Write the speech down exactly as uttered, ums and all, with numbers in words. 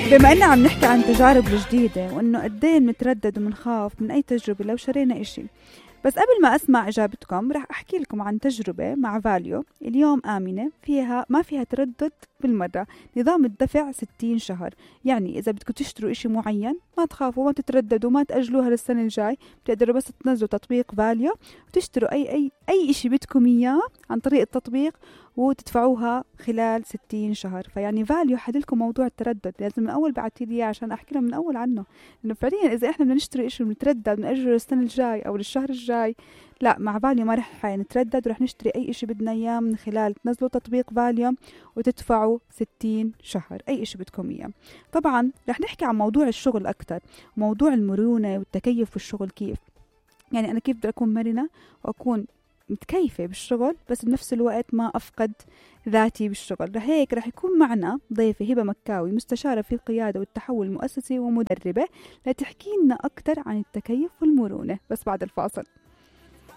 بما أننا عم نحكي عن تجارب الجديدة وأنه قديه بنتردد ومنخاف من أي تجربة لو شرينا إشي، بس قبل ما أسمع إجابتكم رح أحكي لكم عن تجربة مع فاليو اليوم آمنة فيها ما فيها تردد بالمرة. نظام الدفع ستين شهر، يعني إذا بدكم تشتروا إشي معين ما تخافوا، ما تترددوا، ما تأجلوها للسنة الجاي، بتقدروا بس تنزلوا تطبيق فاليو وتشتروا أي أي أي إشي بدكم إياه عن طريق التطبيق وتدفعوها خلال ستين شهر. فيعني فاليو حدلكم موضوع التردد، لازم من أول بعتي لي عشان أحكي لهم من أول عنه، إنه فعليا إذا إحنا بدنا نشتري إشي بنتردد بنأجله للسنة الجاي أو للشهر الجاي، لا مع فاليو ما رح نتردد ورح نشتري أي إشي بدنا إياه من خلال تنزلوا تطبيق فاليو وتدفعوا ستين شهر أي إشي بدكم إياه. طبعا رح نحكي عن موضوع الشغل أكتر، موضوع المرونة والتكيف في الشغل، كيف يعني أنا كيف بدي أكون مرنة وأكون متكيفة بالشغل بس بنفس الوقت ما أفقد ذاتي بالشغل. لهيك رح يكون معنا ضيفة هبة مكاوي، مستشارة في القيادة والتحول المؤسسي ومدربة، لتحكي لنا أكتر عن التكيف والمرونة، بس بعد الفاصل.